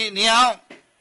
你好，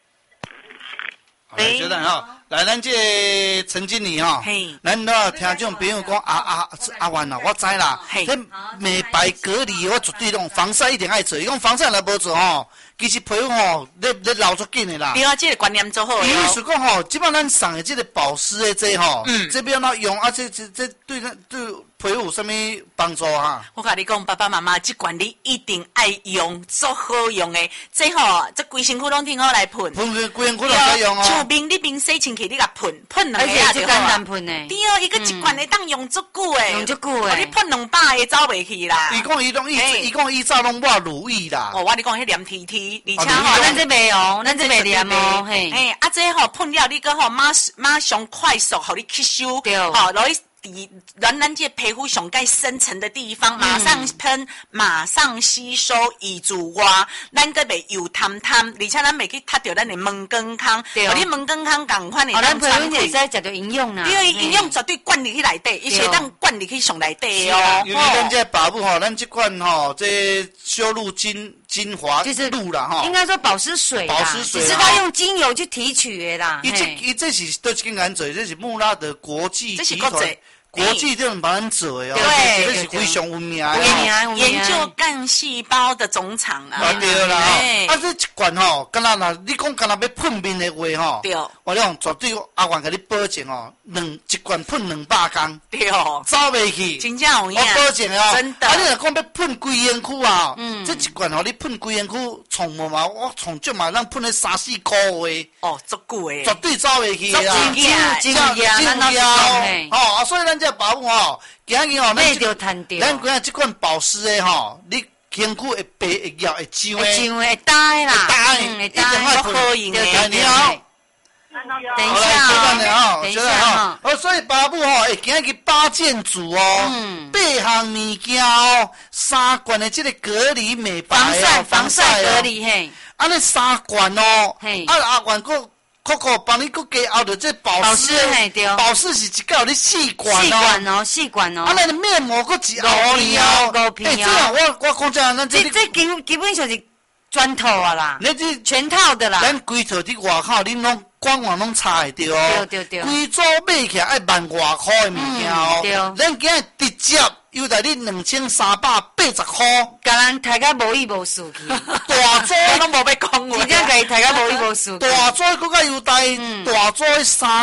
来，小等哈，来，咱这陈经理哈，咱都听众朋友讲阿元啦，我知啦，这美白隔离我绝对拢防晒一定爱做，伊讲防晒若无做吼，其实皮肤吼，你老足紧的啦。对啊，这个观念做好。 意思讲吼，基本上咱送的这个保湿的这吼，这边哪用啊？这对皮肤有什么帮助啊？ 我甲你讲，爸爸妈妈这管你一定爱用，足好用的。这吼，这规身躯拢挺好来喷。 喷规身躯都使用哦。 像面你面洗清气，你甲喷两下就好。 而且简单喷的。 对哦，一个一罐会当用足久的。 用足久的。 你喷200个走袂去啦。 伊讲伊早拢抹乳液啦。 哦，我你讲迄黏 T， 而且吼， 咱这袂用，咱这袂黏哦。嘿， 啊，这吼喷了，你个吼马上快速，互你吸收。对。好，落去。咱这皮肤上盖深层的地方，马上喷，马上吸收，以助我，咱个袂油贪，而且咱袂去踢到咱的门根腔，你门根腔共款的。 咱皮肤会使食到营养啦。 对，营养绝对灌入去内底，伊是当灌入去上内底哦。 因为咱这爸母吼，咱这款吼，这修露精华就是露啦吼， 应该说保湿水，只是他用精油去提取的啦。 伊这是都是跟咱做，这是穆拉德国际集团。国际这种帮咱做的哦，这是非常有名的。 研究干细胞的总厂啊。 对啦，这一罐吼，敢若那你讲敢若要喷面的话吼，我讲绝对阿元给你保证哦，一罐喷200公， 对， 走袂去， 真正有影， 我保证哦， 真的。 你若讲要喷规身躯啊，这一罐吼你喷规身躯，从无嘛，我从足嘛，咱喷了3-4个月， 哦，足久诶， 绝对走袂去啦， 真呀， 哦，所以咱这保护吼，今日吼，咱今日这款保湿的吼，你身躯会白会痒会痒的， 会呆啦， 会呆， 好用的。 你好， 等一下， 等一下哦，所以保护吼，会今日8件组哦，8项物件哦，3罐的这个隔离美白防晒隔离嘿， 安尼3罐哦，阿元个。Coco 帮你搁加后头这保湿，保湿是一个你4罐哦 ，4罐哦。 啊，那面膜搁一5片哦，5片哦。这样我讲这样，咱这基本上是全套啊啦， 你这全套的啦。 咱规套伫外口，恁拢官网拢查会着哦。 对。 规组买起来爱10000外块的物件哦。对。咱今日直接优待你2380块， 甲咱抬甲无依无事去。 大组拢无要讲话， 真正甲伊抬甲无依无事。 大组搁较优待，大组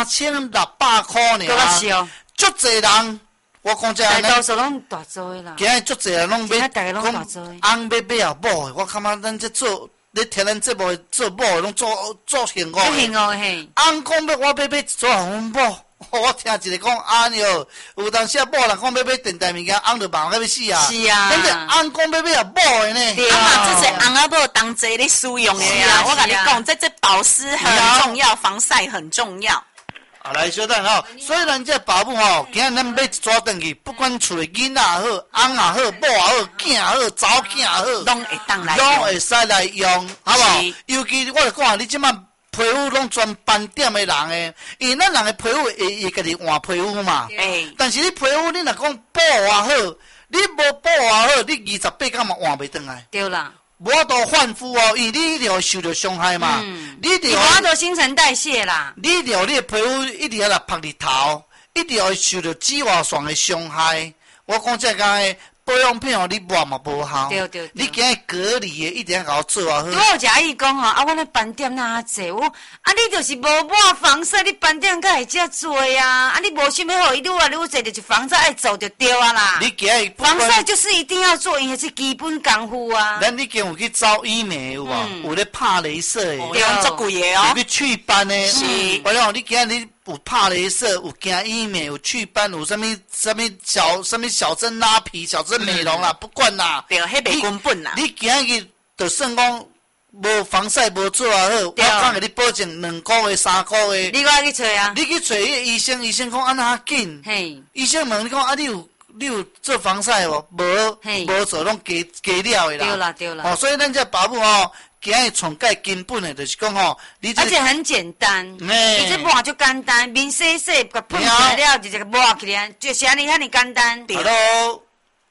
3600块呢。 搁较少， 足侪人。我讲这大多数拢大组的啦。 今日足侪人拢买， 大家拢大组的。 翁要买啊某的，我感觉咱这做，你听咱节目做某的拢做幸福。 幸福嘿。 翁讲要我要买一撮红某，我听一个讲啊哟，有当时啊某人讲要买电台物件，翁就忙到要死啊。 是啊。 但是翁讲要买啊某的呢。 对啊，这是翁啊某当这咧使用的啊。我跟你讲，这保湿很重要，防晒很重要。 来，小等吼，所以咱这保姆吼，今日咱买一撮转去，不管厝里囡仔好，翁也好，某也好，囝也好，查某囝也好， 拢会当来， 拢会使来用，好不好？尤其我就讲，你即摆皮肤拢专斑点的人诶，因为咱人的皮肤会家己换皮肤嘛。但是你皮肤你若讲保也好，你无保也好，你28天嘛换袂转来。 对啦。 无法度焕肤哦，因为你一定会受到伤害嘛。你一定无法度新陈代谢啦。 你一定要你的皮肤一定要来晒日头，一定要受到紫外线的伤害。我讲这个保养品哦，你抹嘛无效。 对。 你今日隔离的一定要甲我做啊好。 我有一个意讲吼，我那斑点哪济？你就是无抹防晒，你斑点才会遮多啊！你无想要互伊愈来愈济，就是防晒爱做就对啊啦。 你今日防晒就是一定要做，因为是基本功夫啊。 咱你今有去找医美有无？有咧拍镭射的， 对，足贵的哦。 有去祛斑的， 是。 我讲你今日你有拍镭射，有行医美，有祛斑，有什么小针拉皮、小针美容啦，不管啦。 对，迄袂根本啦。 你今日就算讲。无防晒无做啊好，我敢给你保证2个月、3个月。 你我去找啊？ 你去找迄个医生，医生讲安怎紧？嘿，医生问你讲啊，你有做防晒无？无做，拢加料的啦。对啦。 哦，所以咱这保姆哦，今日从介根本的，就是讲哦， 而且很简单，你这抹就简单，面洗，把喷起来了，就这个抹起来，就是安尼简单。 Hello。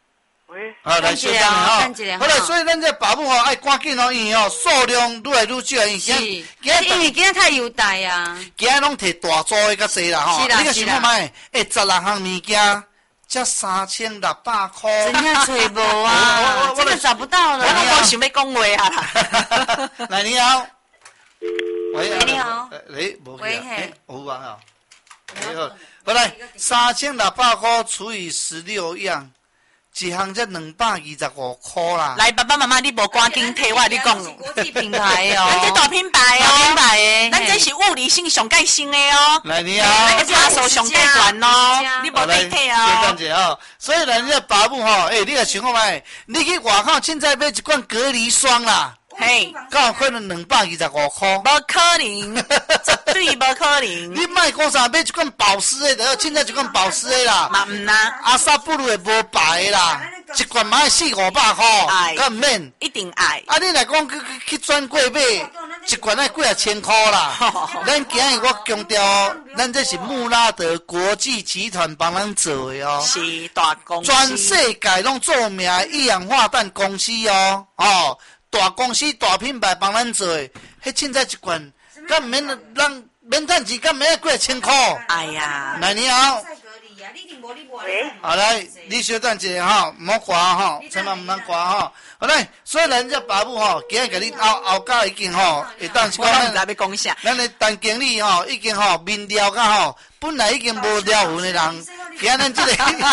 喂， 来小等哈， 好了，所以咱这爸母爱赶紧因为数量愈来愈少， 因为今太优待啊， 今日拢摕大组的较济啦你个想看卖，16项物件。才3600块， 真正找无啊，这个找不到了。 我都无想要讲话啊。 来，你好。 喂，你好。 喂，有啊哈。好来，3600块除以16样，一项才225块啦。 来，爸爸妈妈，你无赶紧替我你讲。 国际品牌哦， 咱这大品牌哦， 大品牌诶， 咱这是物理性上盖新的哦。 来，你好。 那个插手上盖管哦，你无代替哦。 等者哦，所以咱这爸母吼，你也想看卖，你去外口凊彩买一罐隔离霜啦。 嘿， 敢有可能225块？ 无可能，绝对无可能。 你莫讲啥买一罐保湿的，就凊彩一罐保湿的啦。 嘛唔啦， 阿萨布鲁也无白的啦，一罐嘛要400-500块，敢唔免？ 一定爱。 啊，你若讲去专柜买，一罐要几啊千块啦。咱今日我强调，咱这是穆拉德国际集团帮咱做的哦， 是大公司， 全世界拢著名的一氧化氮公司哦，大公司大品牌帮咱做的，迄凊彩一罐，敢免人免趁钱，敢免几千块。 哎呀， 来你好。 喂， 好来，你稍等一下哈，唔好挂哈，千万唔通挂哈。好来，所以咱这爸母吼，今日甲你后家已经吼，会当是讲咱要讲啥？ 咱的陈经理吼，已经吼面了甲吼，本来已经无了魂的人，今日咱这个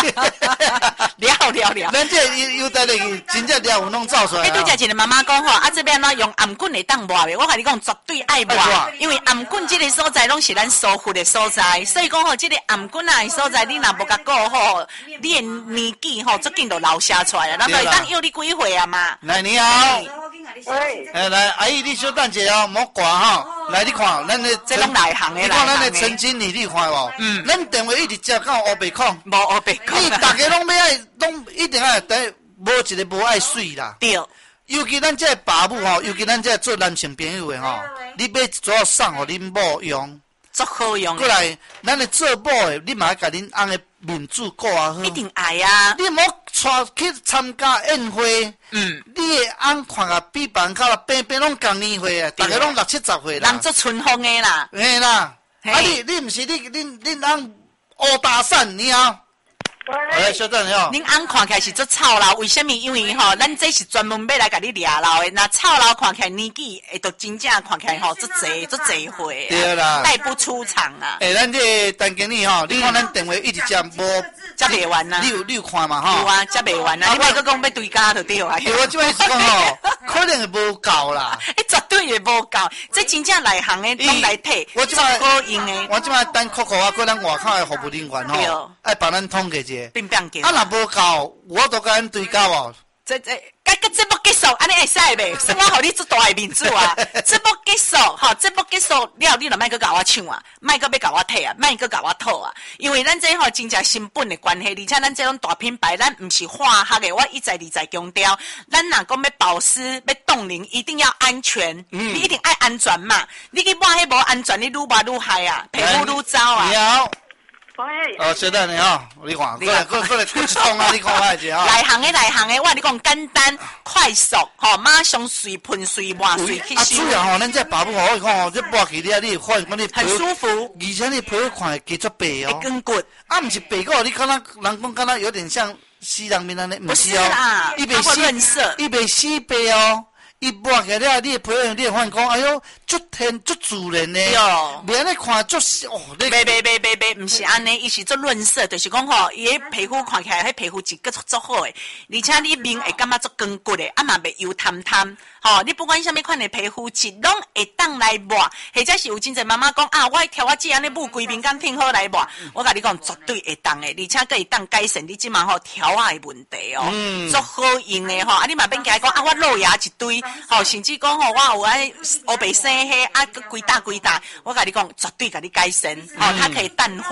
了， 咱这优待的真正了魂拢走出来。 对家一个妈妈讲吼，这边呢用颔棍来当抹的，我跟你讲绝对爱抹，因为颔棍这个所在拢是咱疏忽的所在，所以讲吼，这个颔棍啊的所在，你若无甲顾好，你的年纪吼，最近就老下出来了，那么当要你几岁啊嘛？ 来你好， 喂， 来阿姨，你稍等一下哦，莫挂哈。来你看，咱的这拢内行的， 你看咱的陈经理，你看无？咱电话一直接到黑白孔， 无黑白孔。 你大家拢要爱，拢一定爱第无一个无爱水啦。 对。 尤其咱这爸母吼，尤其咱这做男性朋友的吼，你买一组送互恁某用， 足好用。 过来，咱的做某的，你嘛要甲恁翁的面子顾啊好。 一定爱啊！ 你莫带去参加宴会，你的翁看啊比别人较平平拢共年岁啊，大家拢60-70岁啦。 人做春风的啦。 嘿啦，啊你毋是恁翁乌大伞，你好。哎，小郑哟， 恁翁看起来是做操劳，为什么？因为吼，咱这是专门要来甲你抓老的。那操劳看起来年纪，会都真正看起来吼，做济岁。 对啦， 带不出场啊。 咱这陈经理吼，你看咱电话一直接无接袂完啊。 你有看嘛吼？ 有啊，接袂完啊。你莫搁讲要对家就对啊。 对，我即摆是讲吼，可能会无够啦。 绝对会无够，这真正内行的拢来替。 我即摆好用的。 我即摆等Coco啊，过咱外口的服务人员吼，爱帮咱统计者。 并并叫。 啊，若无够，我都甲咱对到哦。 这节目结束，安尼会使袂？是我互你做大的面子啊！节目结束，吼，节目结束了，你就莫搁甲我抢啊，莫搁要甲我退啊，莫搁甲我讨啊！因为咱这吼真正成本的关系，而且咱这种大品牌，咱毋是化学的，我一再强调，咱若讲要保湿、要冻龄，一定要安全，你一定爱安全嘛！你去抹迄无安全，你愈抹愈害啊，皮肤愈糟啊！ 你好。 喂， 小邓你好，你看，过来一通啊，你看我一下哈。 内行的，我跟你讲简单快速，吼，马上水喷水抹水去洗。 主要吼，咱这爸母吼，我看吼，这抹起来你会发现讲你很舒服， 而且你皮肤看会加足白哦。 更骨， 啊，毋是白个，你敢若人讲敢若有点像西洋面安尼， 不是哦， 伊袂润色， 伊袂洗白哦。伊抹起来，你的皮肤你会发现讲，哎呦，足天足自然呢。 哟， 袂安尼看足哦。 袂，毋是安尼，伊是做润色，就是讲吼，伊迄皮肤看起来，迄皮肤质足好诶，而且你面会感觉足光骨诶，啊嘛袂油淡淡。吼，你不管什么款的皮肤质，拢会当来抹，或者是有真侪妈妈讲啊，我调我姐安尼抹规面敢挺好来抹，我甲你讲绝对会当诶，而且佫会当改善你即满吼调啊的问题哦，足好用诶吼，啊你嘛免惊讲啊我露牙一堆，吼甚至讲吼我有安黑白生黑啊，佫规大，我甲你讲绝对甲你改善，吼它可以淡化，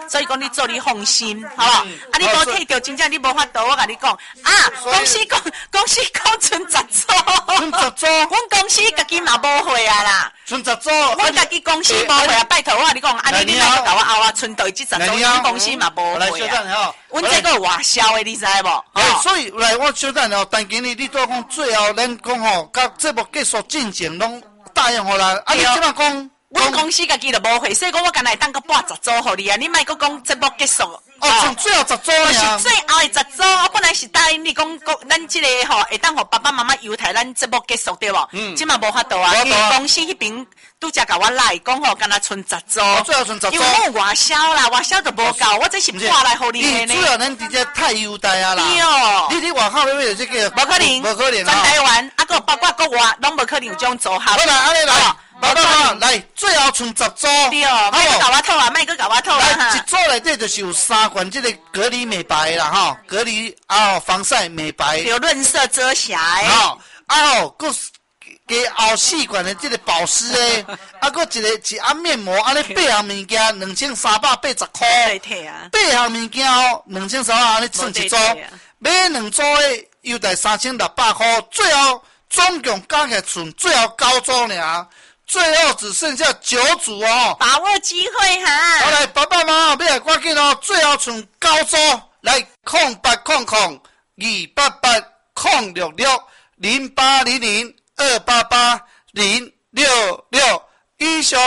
所以讲你做你放心，好不好？啊，你无摕到，真正你无法度，我甲你讲啊，公司讲剩10组， 剩10组， 阮公司家己嘛无货啊啦， 剩10组， 阮家己公司无货啊，拜托我甲你讲，啊你莫甲我拗啊，剩倒这10组，阮公司嘛无货啊。阮这个外销的，你知无？ 所以来我小等哦，但今日你都讲最后，咱讲吼，甲节目结束进前拢答应互咱，啊你即摆讲。 阮公司家己就无货，所以讲我干来当个8、10组互你啊！你莫阁讲节目结束。 剩最后10组尔。 是最后的10组，我本来是答应你讲，咱即个吼会当互爸爸妈妈犹太咱节目结束对无？即嘛无法度啊，因为公司迄边拄则甲我来讲吼，敢若剩10组。 最后剩10组。 因为我外销啦，外销就无够，我这是破来互你的呢。 主要咱直接太优待啊啦。 对哦。 你外口要买这个？ 无可能。 无可能啊。 全台湾啊，个包括国外，拢无可能有这种组合。 好啦，安尼来。来，最后剩10组， 对哦，莫搁甲我套啊，莫搁甲我套啊！ 来，一组内底就是有3罐这个隔离美白啦，吼，隔离防晒美白， 有润色遮瑕诶， 吼，佮加后4罐的这个保湿诶，佮一盒面膜，安尼8项物件2380块， 退啊 ，8项物件哦，2300安尼剩一组，买2组诶，优待3600块，最后总共加起来剩最后9组尔。最后只剩下9组哦， 把握机会哈！ 好来，爸爸妈妈要来赶紧哦，最后剩9组，来0800-288-066-0800-288-066，以上。